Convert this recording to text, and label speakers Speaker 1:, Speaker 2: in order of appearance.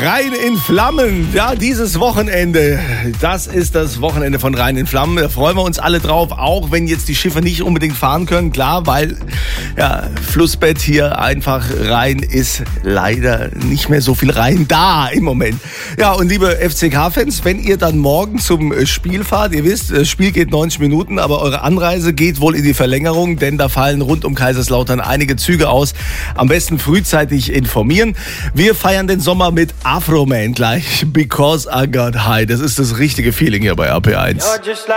Speaker 1: Rhein in Flammen. Ja, dieses Wochenende, das ist das Wochenende von Rhein in Flammen. Da freuen wir uns alle drauf, auch wenn jetzt die Schiffe nicht unbedingt fahren können. Klar, weil ja, Flussbett hier einfach Rhein ist leider nicht mehr so viel Rhein da im Moment. Ja, und liebe FCK-Fans, wenn ihr dann morgen zum Spiel fahrt, ihr wisst, das Spiel geht 90 Minuten, aber eure Anreise geht wohl in die Verlängerung, denn da fallen rund um Kaiserslautern einige Züge aus. Am besten frühzeitig informieren. Wir feiern den Sommer mit Afro Man gleich. Because I Got High. Das ist das richtige Feeling hier bei RP1.